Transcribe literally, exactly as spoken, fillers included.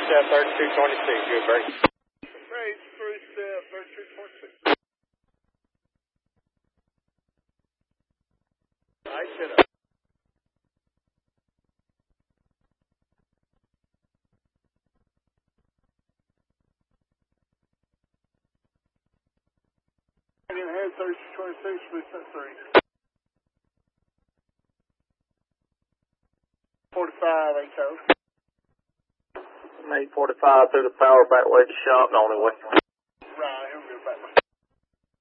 step thirty-two twenty-six. Good break. Raise three step thirty-two twenty-six. Nice hit up. Again, head thirty-two twenty-six, three step three. forty-five, eight code. eight forty-five through the power back way to shop, the only way.